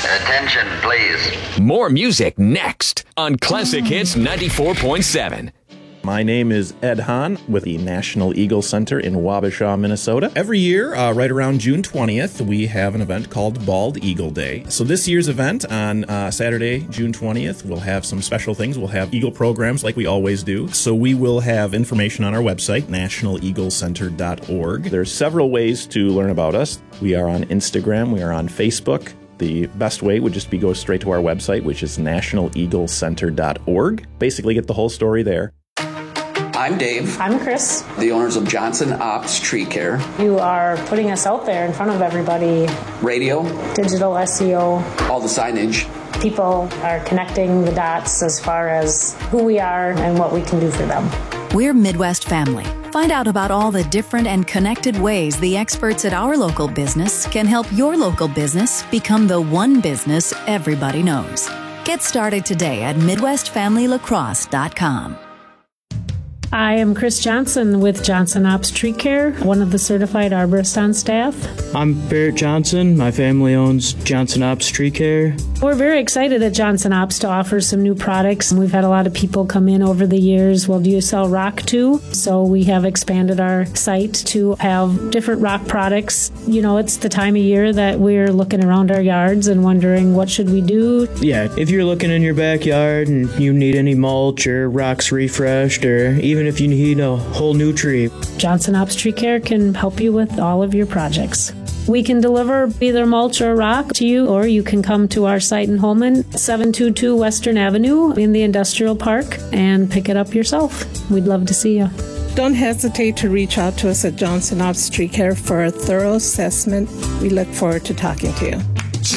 Attention, please. More music next on Classic Hits 94.7. My name is Ed Hahn with the National Eagle Center in Wabasha, Minnesota. Every year, right around June 20th, we have an event called Bald Eagle Day. So this year's event on Saturday, June 20th, we'll have some special things. We'll have Eagle programs like we always do. So we will have information on our website, nationaleaglecenter.org. There's several ways to learn about us. We are on Instagram. We are on Facebook. The best way would just be go straight to our website, which is nationaleaglecenter.org. Basically get the whole story there. I'm Dave. I'm Chris. The owners of Johnson Ops Tree Care. You are putting us out there in front of everybody. Radio. Digital SEO. All the signage. People are connecting the dots as far as who we are and what we can do for them. We're Midwest Family. Find out about all the different and connected ways the experts at our local business can help your local business become the one business everybody knows. Get started today at MidwestFamilyLacrosse.com. I am Chris Johnson with Johnson Ops Tree Care, one of the certified arborists on staff. I'm Barrett Johnson. My family owns Johnson Ops Tree Care. We're very excited at Johnson Ops to offer some new products. We've had a lot of people come in over the years. Well, do you sell rock too? So we have expanded our site to have different rock products. You know, it's the time of year that we're looking around our yards and wondering what should we do. Yeah, if you're looking in your backyard and you need any mulch or rocks refreshed, or even if you need a whole new tree, Johnson Ops Tree Care can help you with all of your projects. We can deliver either mulch or rock to you, or you can come to our site in Holmen, 722 Western Avenue in the Industrial Park, and pick it up yourself. We'd love to see you. Don't hesitate to reach out to us at Johnson Ops Tree Care for a thorough assessment. We look forward to talking to you.